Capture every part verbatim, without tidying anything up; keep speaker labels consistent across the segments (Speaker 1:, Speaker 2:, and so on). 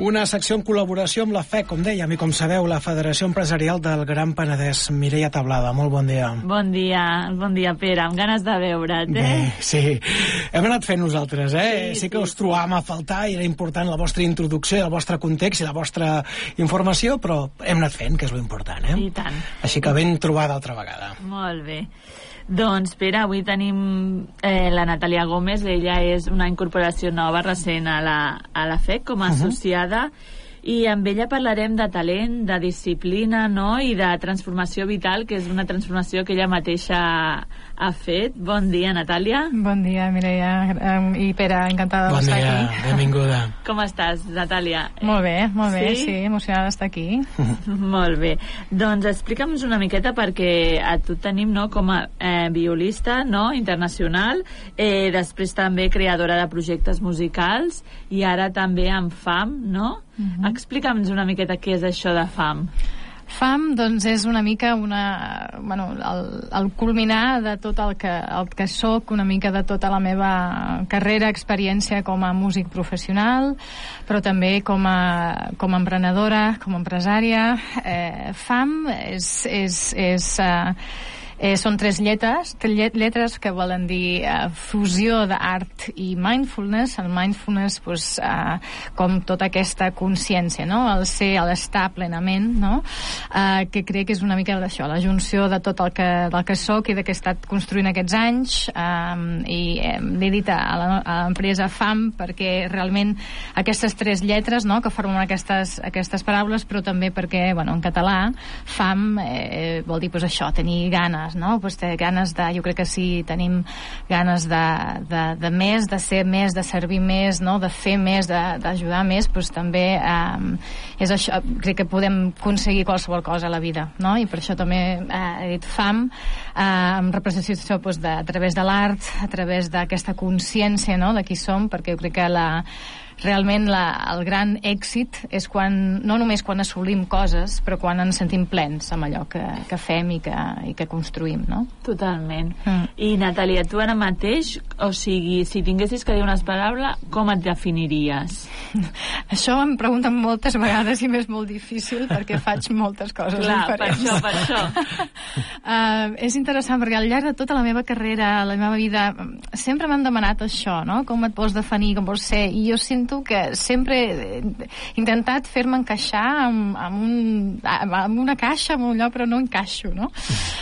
Speaker 1: Una secció en col·laboració amb la F E C, com dèiem, i com sabeu, la Federació Empresarial del Gran Penedès. Mireia Tablada, molt bon dia.
Speaker 2: Bon dia, bon dia, Pere, amb ganes de veure't, eh?
Speaker 1: Bé, sí, hem anat fent nosaltres, eh? Sí, sí que us trobàvem a faltar i era important la vostra introducció, el vostre context i la vostra informació, però hem anat fent, que és lo important, eh?
Speaker 2: I tant.
Speaker 1: Així que ben trobada altra vegada.
Speaker 2: Molt bé. Doncs, Pere, avui tenim eh, la Natàlia Gómez. Ella és una incorporació nova recent a la, a la F E C com a associada, uh-huh. i amb ella parlarem de talent, de disciplina, no?, i de transformació vital, que és una transformació que ella mateixa ha fet. Bon dia, Natàlia.
Speaker 3: Bon dia, Mireia i Pere, encantada
Speaker 1: bon
Speaker 3: d'estar
Speaker 1: dia,
Speaker 3: aquí.
Speaker 1: Benvinguda.
Speaker 2: Com estàs, Natàlia?
Speaker 3: Molt bé, molt bé, sí,
Speaker 2: sí
Speaker 3: emocionada d'estar aquí.
Speaker 2: Molt bé. Doncs explica'ns una miqueta, perquè a tu tenim, no?, com a eh, violista, no?, internacional, eh, després també creadora de projectes musicals i ara també amb FAM, no? Uh-huh. Explica'ns una miqueta què és això de FAM.
Speaker 3: FAM, doncs, és una mica una, bueno, el, el culminar de tot el que, el que soc, una mica de tota la meva carrera, experiència com a músic professional, però també com a, com a emprenedora, com a empresària. Eh, FAM és... és, és eh, Eh, són tres lletres, lletres que volen dir eh, fusió d'art i mindfulness. El mindfulness, pues, eh, com tota aquesta consciència, no?, el ser, l'estar plenament, no?, eh, que crec que és una mica d'això, la junció de tot el que, del que soc i de què he estat construint aquests anys, eh, i eh, l'he dit a l'empresa FAM perquè realment aquestes tres lletres, no?, que formen aquestes, aquestes paraules, però també perquè, bueno, en català FAM eh, vol dir, pues, això, tenir ganes, no? Pues té ganes de, jo crec que sí, tenim ganes de, de, de més, de ser més, de servir més, no?, de fer més, d'ajudar més, pues també eh, és això, crec que podem aconseguir qualsevol cosa a la vida, no? I per això també eh, he dit FAM, eh, amb representació, pues, de, a través de l'art, a través d'aquesta consciència, no?, de qui som, perquè jo crec que la realment la, el gran èxit és quan, no només quan assolim coses, però quan ens sentim plens amb allò que, que fem i que, i que construïm, no?
Speaker 2: Totalment. Mm. I, Natàlia, tu ara mateix, o sigui, si tinguessis que dir unes paraules, com et definiries?
Speaker 3: Això em pregunten moltes vegades i m'és molt difícil perquè faig moltes coses
Speaker 2: Clar,
Speaker 3: diferents.
Speaker 2: per això, per això.
Speaker 3: uh, és interessant perquè al llarg de tota la meva carrera, la meva vida, sempre m'han demanat això, no? Com et vols definir, com vols ser, i jo sento que sempre he intentat fer-me encaixar amb, amb, un, amb una caixa, amb un lloc, però no encaixo, no?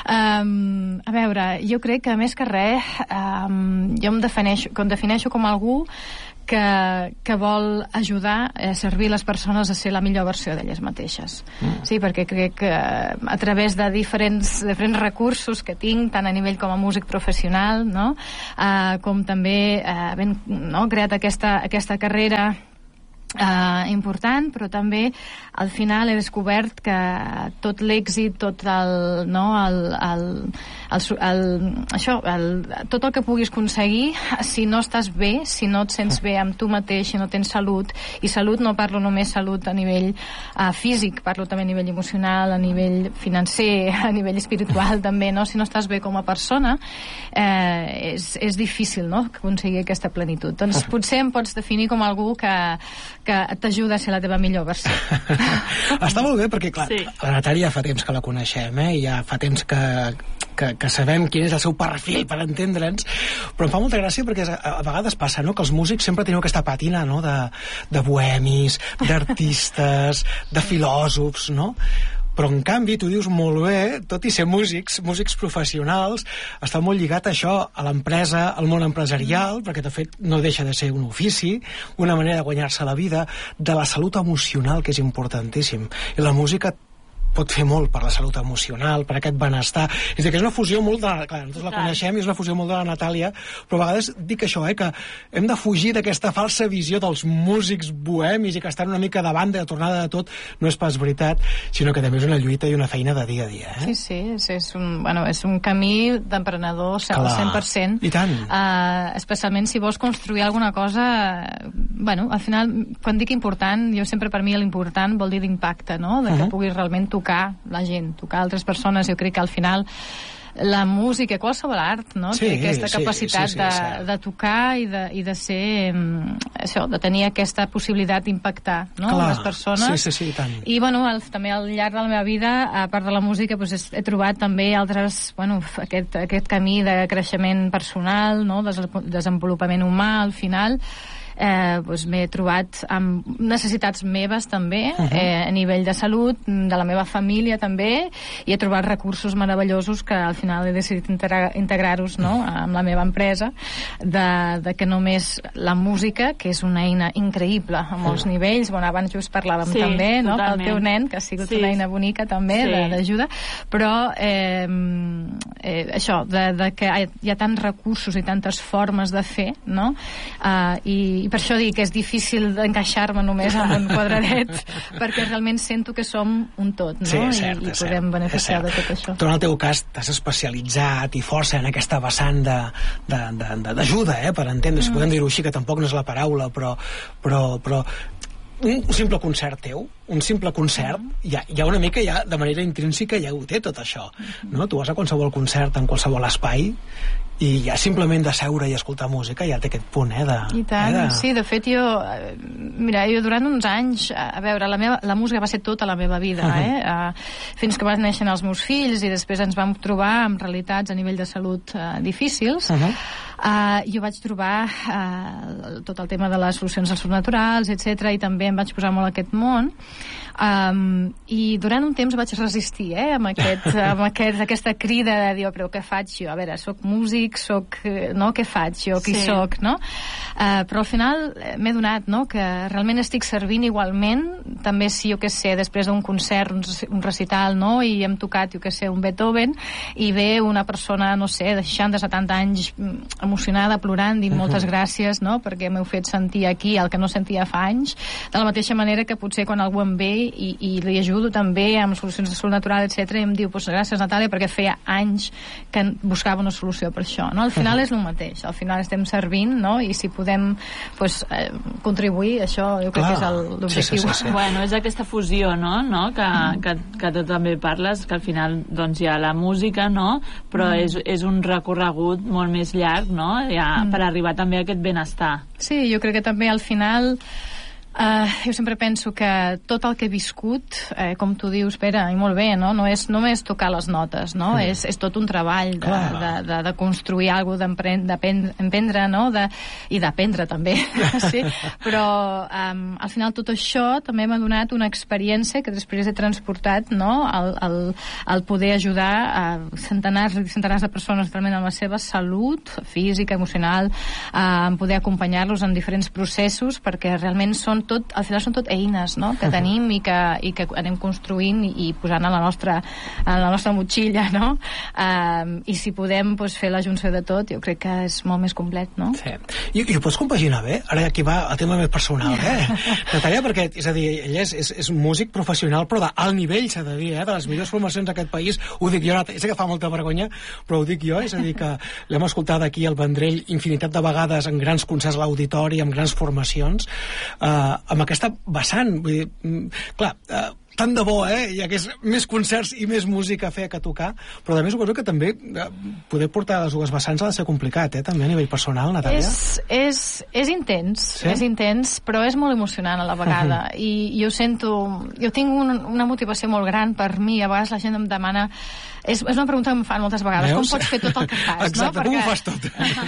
Speaker 3: Um, a veure, jo crec que més que res um, jo em defineixo, em defineixo com algú que, que vol ajudar a servir les persones a ser la millor versió d'elles mateixes. Mm. Sí, perquè crec que a través de diferents, diferents recursos que tinc, tant a nivell com a músic professional, no?, uh, com també uh, ben, no?, creat aquesta, aquesta carrera Uh, important, però també al final he descobert que tot l'èxit, tot el, no, el, el, el, el, això, el, tot el que puguis aconseguir, si no estàs bé, si no et sents bé amb tu mateix, si no tens salut, i salut no parlo només salut a nivell uh, físic, parlo també a nivell emocional, a nivell financer, a nivell espiritual també, no? Si no estàs bé com a persona, eh, és, és difícil, no?, aconseguir aquesta plenitud. Doncs potser em pots definir com algú que que t'ajuda a ser la teva millor versió.
Speaker 1: Està molt bé, perquè, clar, sí. La Natàlia fa temps que la coneixem, eh? I ja fa temps que, que, que sabem quin és el seu perfil per entendre'ns, però em fa molta gràcia perquè a, a vegades passa, no?, que els músics sempre teniu aquesta pàtina, no?, de, de bohemis, d'artistes, de filòsofs, no?, però en canvi tu dius molt bé, tot i ser músics, músics professionals, està molt lligat a això, a l'empresa, al món empresarial, perquè de fet no deixa de ser un ofici, una manera de guanyar-se la vida, de la salut emocional, que és importantíssim. I la música pot fer molt per la salut emocional, per aquest benestar. És a dir, que és una fusió molt de... Clar, nosaltres la coneixem i és una fusió molt de la Natàlia, però a vegades dic això, eh, que hem de fugir d'aquesta falsa visió dels músics bohemis i que estan una mica de banda, de tornada de tot. No és pas veritat, sinó que també és una lluita i una feina de dia a dia. Eh?
Speaker 3: Sí, sí, és, és, un, bueno, és un camí d'emprenedor al cent per cent.
Speaker 1: I tant.
Speaker 3: Uh, especialment si vols construir alguna cosa... Bueno, al final, quan dic important, jo sempre per mi l'important vol dir d'impacte, no?, de que uh-huh. puguis realment tocar la gent, tocar altres persones. Jo crec que al final la música, qualsevol art, no?
Speaker 1: Sí,
Speaker 3: té aquesta
Speaker 1: sí,
Speaker 3: capacitat
Speaker 1: sí, sí,
Speaker 3: de,
Speaker 1: sí.
Speaker 3: de tocar i de, i de ser això, de tenir aquesta possibilitat d'impactar, no?
Speaker 1: Clar,
Speaker 3: les persones.
Speaker 1: sí, sí, sí, i tant.
Speaker 3: I bueno, el, també al llarg de la meva vida, a part de la música, doncs, he trobat també altres, bueno, aquest, aquest camí de creixement personal, no? Des, desenvolupament humà, al final, eh, doncs m'he trobat amb necessitats meves també, uh -huh. eh, a nivell de salut, de la meva família també, i he trobat recursos meravellosos que al final he decidit integrar- integrar-los, no?, amb la meva empresa, de, de que només la música, que és una eina increïble a molts uh -huh. nivells, bueno, abans just parlàvem
Speaker 2: sí,
Speaker 3: també, no?, pel
Speaker 2: totalment.
Speaker 3: teu nen, que ha sigut
Speaker 2: sí.
Speaker 3: una eina bonica també,
Speaker 2: sí.
Speaker 3: d'ajuda, però eh, eh, això, de, de que hi ha tants recursos i tantes formes de fer, no?, uh, i, i per això dic que és difícil d'encaixar-me només en un quadradet, perquè realment sento que som un tot, no?,
Speaker 1: Sí, és cert,
Speaker 3: I, i
Speaker 1: és
Speaker 3: podem
Speaker 1: cert,
Speaker 3: beneficiar de tot això.
Speaker 1: Tu, en el teu cas, t'has especialitzat i força en aquesta vessant d'ajuda, eh, per entendre, si mm. podem dir-ho així, que tampoc no és la paraula, però, però, però un simple concert teu, un simple concert, ja, ja una mica ja, de manera intrínseca ja ho té tot això, no? Tu vas a qualsevol concert en qualsevol espai i ja simplement de seure i escoltar música ja té aquest punt, eh? De,
Speaker 3: I tant,
Speaker 1: eh, de...
Speaker 3: sí, de fet jo mira, jo durant uns anys, a veure, la, meva, la música va ser tota la meva vida, uh -huh. eh? Uh, fins que van néixer els meus fills i després ens vam trobar amb realitats a nivell de salut uh, difícils. Uh -huh. Uh, jo vaig trobar uh, tot el tema de les solucions als naturals, etcètera, i també em vaig posar molt a aquest món. Um, i durant un temps vaig resistir, eh, amb, aquest, amb aquest, aquesta crida de dir, oh, però què faig jo? A veure, soc músic, soc, no, què faig jo? Qui sí. soc, no? Uh, però al final m'he donat, no?, que realment estic servint igualment, també si, jo què sé, després d'un concert, un, un recital, no?, i hem tocat, jo què sé, un Beethoven, i ve una persona, no sé, de seixanta, setanta anys, emocionada, plorant, dient moltes gràcies, no?, perquè m'heu fet sentir aquí el que no sentia fa anys, de la mateixa manera que potser quan algú em ve i, i li ajudo també amb solucions de salut natural, etcètera, i em diu, pues, gràcies Natàlia, perquè feia anys que buscava una solució per això, no? Al final uh -huh. és el mateix, al final estem servint, no?, i si podem, pues, eh, contribuir, això jo crec Clar. que és l'objectiu.
Speaker 1: Sí, sí, sí, sí.
Speaker 2: Bueno, és aquesta fusió, no?, no? Que, mm. que, que tu també parles, que al final doncs hi ha la música, no?, però mm. és, és un recorregut molt més llarg, no?, ja, mm. per arribar també a aquest benestar.
Speaker 3: Sí, jo crec que també al final Uh, jo sempre penso que tot el que he viscut, eh, com tu dius, Pere, i molt bé, no, no és només tocar les notes, no? Mm. És, és tot un treball de, de, de, de construir alguna cosa, d'emprendre, no? De, i d'aprendre també, sí? Però um, al final tot això també m'ha donat una experiència que després he transportat, no?, al, al, al poder ajudar a centenars i centenars de persones realment en la seva salut física, emocional, a poder acompanyar-los en diferents processos, perquè realment són tot, al final són tot eines, no?, que tenim i que, i que anem construint i, i posant a la nostra, a la nostra motxilla, no? Um, I si podem, pues, fer la junció de tot, jo crec que és molt més complet, no?
Speaker 1: Sí. I, i ho pots compaginar bé? Ara aquí va el tema més personal, eh? Natàlia, perquè, és a dir, ella és, és, és músic professional, però d'alt nivell, s'ha de dir, eh? De les millors formacions d'aquest país, ho dic jo, sé que fa molta vergonya, però ho dic jo, és a dir, que l'hem escoltat aquí al Vendrell infinitat de vegades en grans concerts a l'auditori, amb grans formacions, eh, amb aquesta vessant, vull dir, clar, eh, tant de bo, eh? Hi hagués més concerts i més música a fer que a tocar, però a més suposo que també eh, poder portar les dues vessants ha de ser complicat, eh? També a nivell personal, Natàlia.
Speaker 3: És, és, és intens, sí? és intens, però és molt emocionant a la vegada, uh-huh. i jo sento, jo tinc un, una motivació molt gran per mi, a vegades la gent em demana, és, és una pregunta que em fan moltes vegades, Veus? Com pots fer tot el que fas?
Speaker 1: Exacte,
Speaker 3: no?
Speaker 1: com
Speaker 3: perquè...
Speaker 1: ho fas tot?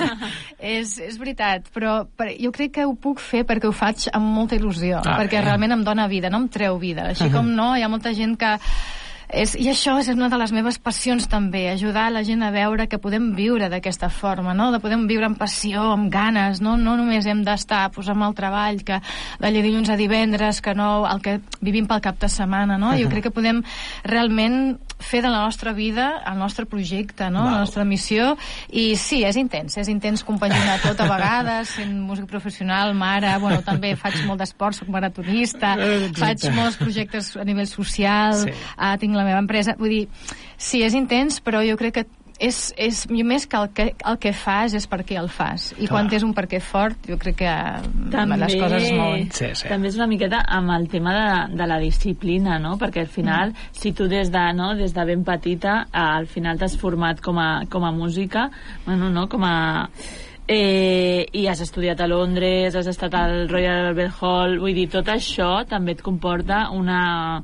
Speaker 3: és, és veritat, però per, jo crec que ho puc fer perquè ho faig amb molta il·lusió, ah, perquè bé. realment em dona vida, no em treu vida, així uh-huh. com no, hi ha molta gent que És, i això és una de les meves passions també, ajudar la gent a veure que podem viure d'aquesta forma, no? De podem viure amb passió, amb ganes, no, no només hem d'estar pues, amb el treball, que de dilluns a divendres, que no el que vivim pel cap de setmana, no? Jo crec que podem realment fer de la nostra vida el nostre projecte, no? La nostra missió, i sí, és intens, és intens compaginar tot a vegades, sent músic professional, mare, bueno, també faig molt d'esport, soc maratonista, faig molts projectes a nivell social, sí. uh, tinc la meva empresa, vull dir, sí, és intens, però jo crec que és, és més que el, que el que fas és per què el fas. I
Speaker 1: Clar.
Speaker 3: quan tens un per què fort, jo crec que
Speaker 2: també,
Speaker 3: les coses es mouen.
Speaker 1: Sí, sí.
Speaker 2: També és una miqueta amb el tema de, de la disciplina, no? Perquè al final, mm. si tu des de, no, des de ben petita, al final t'has format com a, com a música, bueno, no, com a... Eh, i has estudiat a Londres, has estat al Royal Albert Hall, vull dir, tot això també et comporta una,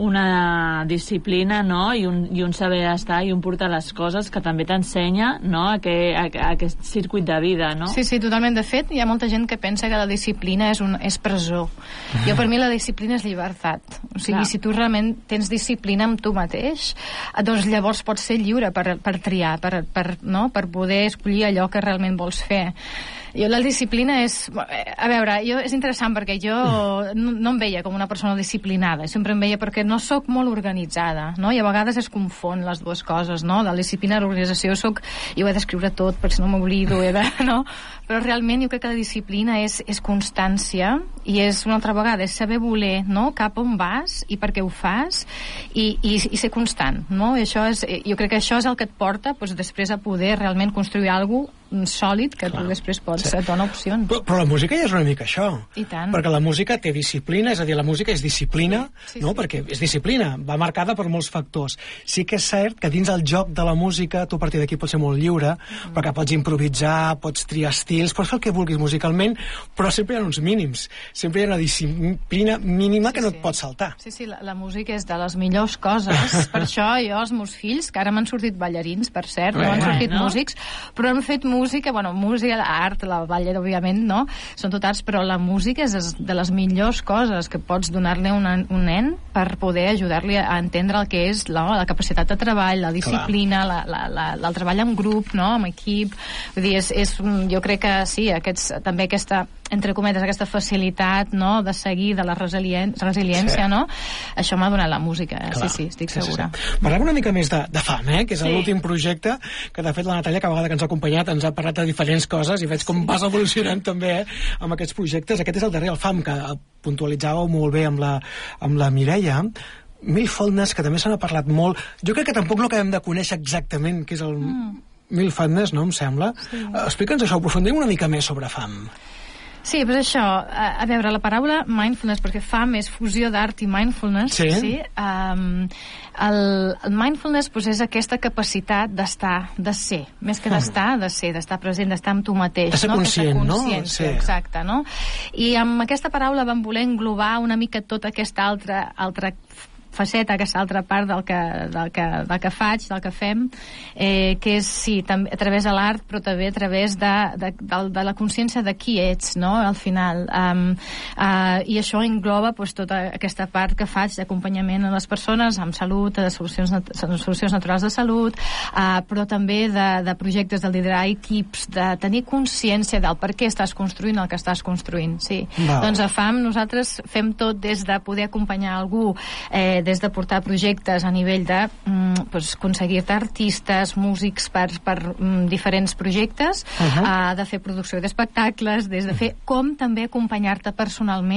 Speaker 2: una disciplina, no? I un, i un saber estar i un portar les coses que també t'ensenya, no? A, que, a, a aquest circuit de vida, no?
Speaker 3: Sí, sí, totalment. De fet, hi ha molta gent que pensa que la disciplina és, un, és presó. Jo, per mi, la disciplina és llibertat. O sigui, Clar. si tu realment tens disciplina amb tu mateix, doncs llavors pots ser lliure per, per triar, per, per, no? per poder escollir allò que realment vols fer. Jo, la disciplina és... A veure, jo, és interessant perquè jo no, no em veia com una persona disciplinada, sempre em veia perquè no sóc molt organitzada, no? I a vegades es confon les dues coses, no? De la disciplina i l'organització soc... Jo he d'escriure tot, perquè si no m'oblido, he de... No? Però realment jo crec que la disciplina és, és constància i és, una altra vegada, és saber voler, no? Cap on vas i per què ho fas i, i, i ser constant, no? I això és, jo crec que això és el que et porta doncs, després a poder realment construir alguna cosa sòlid que Clar. tu després pots sí. et dona opcions.
Speaker 1: Però, però la música ja és una mica això.
Speaker 3: I tant.
Speaker 1: Perquè la música té disciplina, és a dir, la música és disciplina,
Speaker 3: sí, sí,
Speaker 1: no?
Speaker 3: sí.
Speaker 1: Perquè és disciplina, va marcada per molts factors. Sí que és cert que dins el joc de la música tu a partir d'aquí pots ser molt lliure, mm. perquè pots improvisar, pots triar estils, pots fer el que vulguis musicalment, però sempre hi ha uns mínims. Sempre hi ha una disciplina mínima que sí, no et pots saltar.
Speaker 3: Sí, sí, la, la música és de les millors coses. Per això jo, els meus fills, que ara m'han sortit ballarins, per cert, no han sortit no? músics, però han fet música, bueno, música, l'art, la balla, òbviament, no? Són tot arts, però la música és de les millors coses que pots donar-li a un, un nen per poder ajudar-li a entendre el que és la, la capacitat de treball, la disciplina, la, la, la, el treball en grup, no? Amb equip. Vull dir, és, és, jo crec que sí, aquests, també aquesta, entre cometes, aquesta facilitat, no?, de seguir, de la resilien, resiliència, sí. no? Això m'ha donat la música, eh? sí, sí, estic sí, segura.
Speaker 1: Sí, sí. Parlem una mica més de, de Fam, eh? Que és sí. l'últim projecte que, de fet, la Natàlia, cada vegada que ens ha acompanyat, ens ha parlat de diferents coses i veig com sí. vas evolucionant també eh, amb aquests projectes. Aquest és el darrer, el Fam, que puntualitzàveu molt bé amb la, amb la Mireia. Milfulness, que també se n'ha parlat molt. Jo crec que tampoc no acabem de conèixer exactament què és el mm. Milfulness, no? Em sembla. Sí. Uh, Explica'ns això, aprofundim una mica més sobre Fam.
Speaker 3: Sí, però això, a, a veure, la paraula mindfulness, perquè Fam és fusió d'art i mindfulness,
Speaker 1: sí.
Speaker 3: sí? Um, el, el mindfulness pues, és aquesta capacitat d'estar, de ser, més que d'estar, de ser, d'estar present, d'estar amb tu mateix.
Speaker 1: De ser
Speaker 3: no?
Speaker 1: conscient, no?
Speaker 3: Sí. Exacte, no? I amb aquesta paraula vam voler englobar una mica tota aquesta altra, altra faceta, aquesta altra part del que, del que, del que faig, del que fem, eh, que és, sí, també a través de l'art, però també a través de, de, de, de la consciència de qui ets, no?, al final. Um, uh, I això engloba pues, tota aquesta part que faig d'acompanyament a les persones amb salut, de solucions, nat solucions naturals de salut, uh, però també de, de projectes de liderar equips, de tenir consciència del per què estàs construint el que estàs construint, sí. Wow. Doncs a Fam nosaltres fem tot des de poder acompanyar algú, eh, des de portar projectes a nivell de mm, pues, aconseguir-te artistes, músics per, per mm, diferents projectes, uh -huh. uh, de fer producció d'espectacles, des de fer com també acompanyar-te personalment